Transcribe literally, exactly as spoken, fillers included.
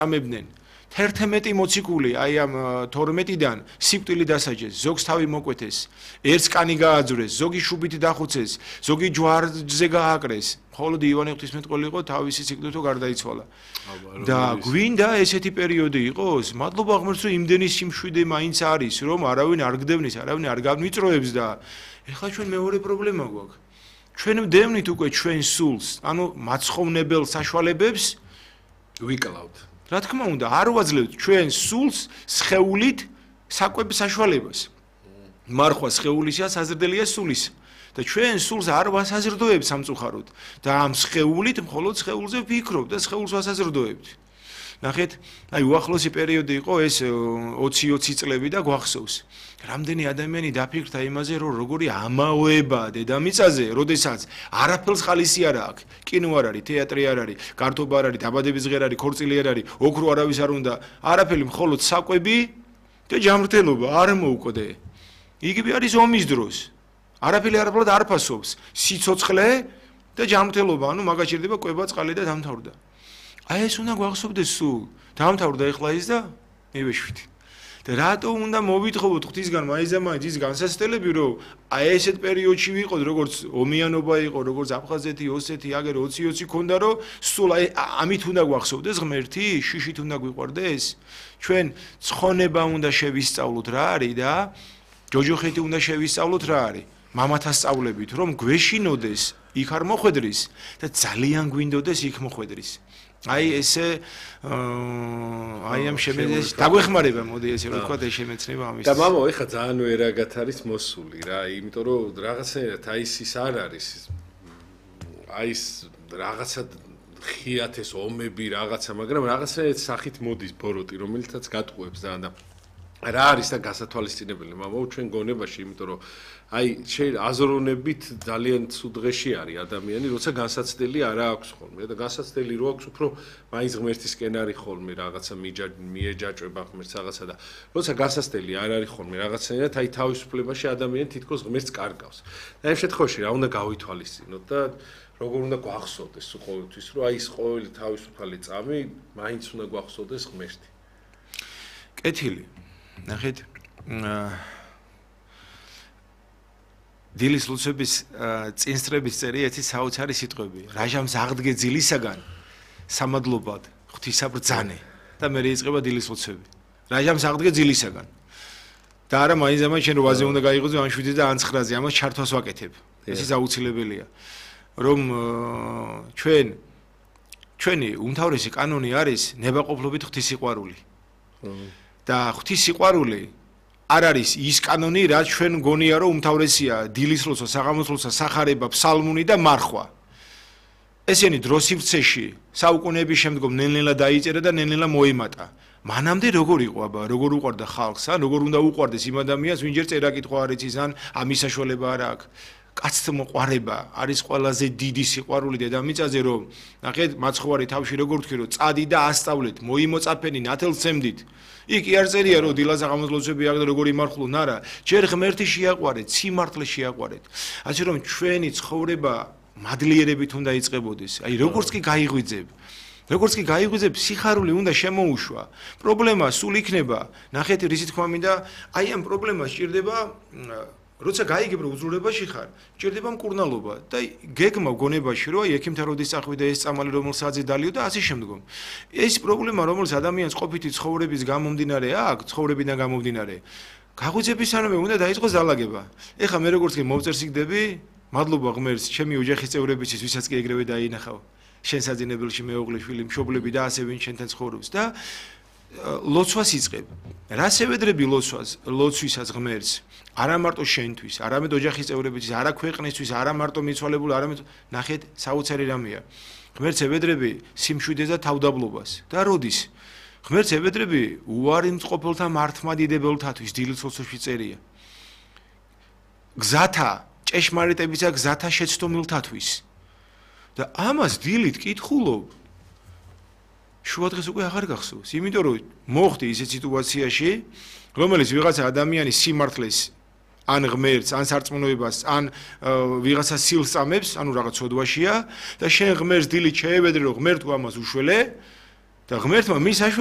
ამებდნენ თერთმეტი მოციქული აი ამ თორმეტიდან სიკვდილი დასაჯეს, ზოგს თავი მოკვეთეს, ერთს კანი გააძვრეს, ზოგი შუბით დახუცეს, ზოგი ჯვარზე გააკრეს. მხოლოდ ივანე ღვთისმეტყველი იყო თავისი სიკვდილთო გარდაიცვალა. და გვინდა ესეთი პერიოდი იყოს, მადლობა ღმერთს, რომ იმდენი სიმშვიდე მაინც არის, რომ არავინ არ გდევნის, არავინ არ გამიწროებს და ეხლა ჩვენ მეორე პრობლემა გვაქვს. ჩვენ ვდევნით უკვე ჩვენ სულს, ანუ მაცხოვნებელ საშუალებებს ვიკლავთ. რა თქმა უნდა, არ ვაძლევთ ჩვენ სულს სხეულით საკვების საშუალებას. მარხვა სხეულისა, საზრდელია სულის. და ჩვენ სულს არ ვასაზრდოებთ სამწუხაროდ. და ამ სხეულით მხოლოდ სხეულზე ვფიქრობთ და სხეულს ვასაზრდოებთ. ნახეთ, აი უახლოესი პერიოდი იყო ეს ოცი ოცი წლები და გვახსოვს. რამდენი ადამიანი დაფიქრდა იმაზე, რომ როგორი ამაოება დედამიწაზე, როდესაც არაფერს ხალისი არ აქვს. კინო არ არის, თეატრი არ არის, გართობა არ არის, დაბადების ღერ არის, ქორწილი არ არის, ოქრო არავის არ უნდა, არაფერი მხოლოდ საკვები და ჯანმრთელობა არ მოუკვდე. იგივე არის ომის დროს. არაფერი არაფრად არ ფასობს. სიცოცხლე და ჯანმრთელობა, ანუ მაგას ჭირდება კვება, წყალი და დამთავრდა. აი ეს უნდა გვახსოვდეს სულ. დამთავრდა ეხლა ის და მივეშვით. და რატო უნდა მოვითხოვოთ ღვთისგან მაინც-მაინც ის განსაცდელები, რომ აი ესეთ პერიოდში ვიყოთ, როგორც ომიანობა იყო, როგორც აფხაზეთი, ოსეთი, აგერ ოცი ოცი ქონდა, რომ სულ აი ამით უნდა გვახსოვდეს ღმერთი, შიშით უნდა გვიყვარდეს. ჩვენ ცხონება უნდა შევისწავლოთ რა არის და ჯოჯოხეთი უნდა შევისწავლოთ რა არის. მამათა სწავლებით, რომ გვეშინოდეს, იქ არ მოხვედრის და ძალიან გვინდოდეს იქ მოხვედრის. აი ესე აი ამ შემეცნებას დაგვეხმარება, მოდი ესე რომ ვთქვა, ეს შემეცნება ამის. და მამო, ეხლა ძალიან ვერაგათ არის მოსული რა, იმიტომ რომ რაღაცნაირად აი ის არ არის. აი ეს რაღაცა ხიათ ეს ომები რაღაცა, მაგრამ რაღაცნაირად სახით მოდის ბოროტი, რომელთაც გატყუებს და რა არის და გასათვალისწინებელი მამო ჩვენ გონებაში, იმიტომ რომ აი შეიძლება აზროვნებით ძალიან ცუდ დღეში არის ადამიანი, როცა განსაცდელი არ აქვს ხოლმე და განსაცდელი რო აქვს, უფრო მაინც ღმერთისკენ არის ხოლმე რაღაცა მიეჯაჭვება ღმერთს რაღაცა და როცა განსაცდელი არ არის ხოლმე რაღაცნაირად აი თავისუფლებაში ადამიანი თითქოს ღმერთს კარგავს. და ამ შემთხვევაში რა უნდა გავითვალისწინოთ და როგორ უნდა გვახსოვდეს ყოველთვის, რომ აი ეს ყოველი თავისუფალი წამი მაინც უნდა გვახსოვდეს ღმერთი. კეთილი. ნახეთ, დილის ლოცვების წინსწრების წერი ერთი საოცარი სიტყვები. რაჟამს აღდგე ძილისაგან სამადლობად ღვთისა ბრძანე და მე იწყება დილის ლოცვები. რაჟამს აღდგე ძილისაგან. და არა მაინც-მაინც შენ რვაზე უნდა გაიღო ან შვიდზე და ან ცხრაზე, ამას ჩართვას ვაკეთებ. ეს აუცილებელია. რომ ჩვენ ჩვენი უმთავრესი კანონი არის ნებაყოფლობით ღვთისიყვარული. და ღვთისიყვარული არ არის ის კანონი, რაც ჩვენ გონია, რომ უმთავრესია დილის ლოცვა, საღამოს ლოცვა, სახარება, ფსალმუნი და მარხვა. ესენი დროს სივრცეში საუკუნეების შემდგომ ნელ-ნელა დაიწერა და ნელ-ნელა მოემატა. მანამდე როგორ იყო აბა, როგორ უყვარდა ხალხს, ან როგორ უნდა უყვარდეს იმ ადამიანს, ვინჯერ წერა-კითხვა არ იცის, ან ამის საშუალება არ აქვს. კაცთა მოყვარება არის ყველაზე დიდი სიყვარული დედამიწაზე, რომ ნახეთ, მაცხოვარი თავში როგორ თქვი, რომ წადი და ასწავლეთ, მოიმოწაფენი ნათელსემდით. იქ კი არ წერია, რომ დილას საღამოს ლოცვები აქვს და როგორ იმარხულონ, არა, ჯერ ღმერთი შეაყვარეთ, სიმართლე შეაყვარეთ. ასე რომ ჩვენი ცხოვრება მადლიერებით უნდა იწყებოდეს. აი როგორც კი გაიღვიძებ, როგორც კი გაიღვიძებ, სიხარული უნდა შემოუშვა. პრობლემა სულ იქნება, ნახეთ, რისი თქმა მინდა, აი ამ პრობლემას ჭირდება როცა გაიგებ რომ უძრულებაში ხარ, ჭირდება მკურნალობა და გეგმა გონებაში რომ აი ექიმთან როდის წახვიდა ეს წამალი რომელსაც დალიო და ასე შემდგომ. ეს პრობლემა რომელიც ადამიანს ყოფითი ცხოვრების გამომდინარე აქვს, ცხოვრებიდან გამომდინარე, გაღვიძებისანვე უნდა დაიწყოს დალაგება. ეხლა მე როგორც კი მოვწერსიგდები, მადლობა ღმერთს, ჩემი ოჯახის წევრებისთვის, ვისაც კი ეგრევე დაინახავ. შენ საძინებელში მეუღლე, შვილი, მშობლები და ასე ვინ შენთან ცხოვრობს და ლოცვას იწყებ. რას ევედრები ლოცვას, ლოცვისას ღმერთს? არა მარტო შენთვის, არამედ ოჯახის წევრებისთვის, არა ქვეყნისთვის, არა მარტო მიცვალებულ, არამედ ნახეთ, საოცარი რამეა. ღმერთს ევედრები სიმშვიდეს და თავდაბლობას. და როდის? ღმერთს ევედრები უარი მწყობელთა მართლმადიდებელთათვის დილის ლოცვაში წერია. გზათა, ჭეშმარიტებისა გზათა შეცდომილთათვის. და ამას დილით კითხულობ. შუადღეს უკვე აღარ გახსოვს, იმიტომ რომ მოხდი ისეთ სიტუაციაში, რომელიც ვიღაცა ადამიანის სიმართლეს ან ღმერთს, ან სარწმუნოებას, ან ვიღაცა სილს წამებს, ანუ რაღაც სოდვაშია და შენ ღმერთს დილით შეევედრე, რომ ღმერთო ამას უშველე და ღმერთმა მის